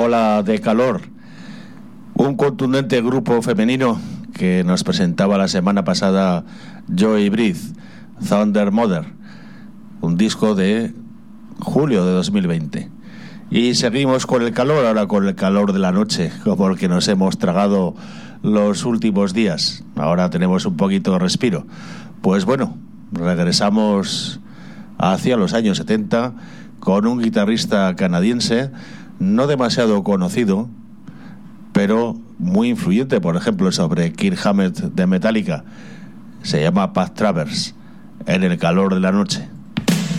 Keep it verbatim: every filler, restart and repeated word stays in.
ola de calor. Un contundente grupo femenino que nos presentaba la semana pasada Joy Breath, Thunder Mother, un disco de julio de dos mil veinte. Y seguimos con el calor, ahora con el calor de la noche, como el que nos hemos tragado los últimos días. Ahora tenemos un poquito de respiro. Pues bueno, regresamos hacia los años setenta con un guitarrista canadiense no demasiado conocido, pero muy influyente, por ejemplo, sobre Kirk Hammett de Metallica. Se llama Pat Travers, En el calor de la noche.